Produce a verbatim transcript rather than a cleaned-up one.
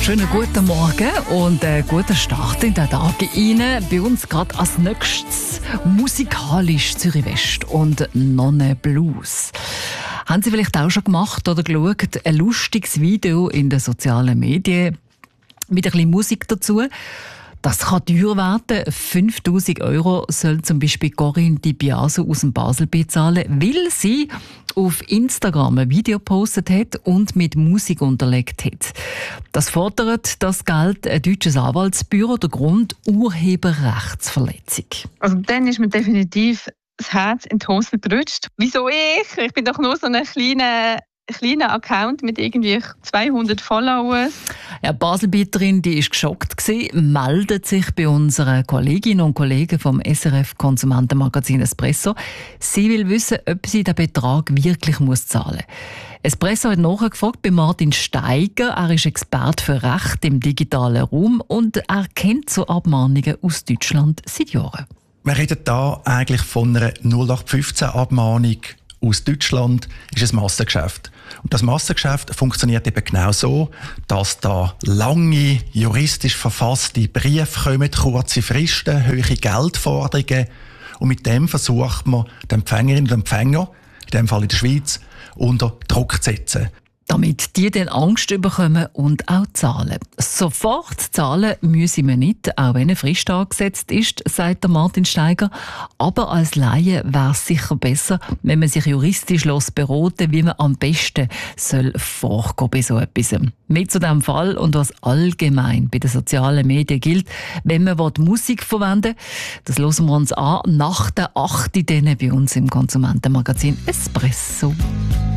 Schönen guten Morgen und einen guten Start in den Tag rein. Bei uns gerade als nächstes musikalisch Zürich West und Nonne Blues. Haben Sie vielleicht auch schon gemacht oder geschaut, ein lustiges Video in den sozialen Medien mit ein bisschen Musik dazu? Das kann teuer werden. fünftausend Euro soll zum Beispiel Corinne Di Biase aus dem Basel bezahlen, weil sie auf Instagram ein Video gepostet hat und mit Musik unterlegt hat. Das fordert das Geld ein deutsches Anwaltsbüro. Der Grund: Urheberrechtsverletzung. Also dann ist mir definitiv das Herz in die Hose gerutscht. Wieso ich? Ich bin doch nur so ein kleiner kleiner Account mit irgendwie zweihundert Followers. Ja, die Baselbieterin, die ist geschockt gewesen, meldet sich bei unseren Kolleginnen und Kollegen vom S R F Konsumentenmagazin Espresso. Sie will wissen, ob sie den Betrag wirklich muss zahlen muss. Espresso hat nachgefragt bei Martin Steiger. Er ist Experte für Recht im digitalen Raum und er kennt so Abmahnungen aus Deutschland seit Jahren. Wir reden hier eigentlich von einer null acht fünfzehn Abmahnung aus Deutschland. Ist ein Massengeschäft. Und das Massengeschäft funktioniert eben genau so, dass da lange, juristisch verfasste Briefe kommen, kurze Fristen, hohe Geldforderungen. Und mit dem versucht man, den Empfängerinnen und Empfänger, in diesem Fall in der Schweiz, unter Druck zu setzen. Damit die dann Angst bekommen und auch zahlen. Sofort zahlen müssen wir nicht, auch wenn eine Frist angesetzt ist, sagt der Martin Steiger. Aber als Laie wäre es sicher besser, wenn man sich juristisch beraten, wie man am besten soll vorgehen bei so etwas. Mit zu diesem Fall und was allgemein bei den sozialen Medien gilt, wenn man Musik verwenden will, das hören wir uns an nach der acht bei uns im Konsumentenmagazin Espresso.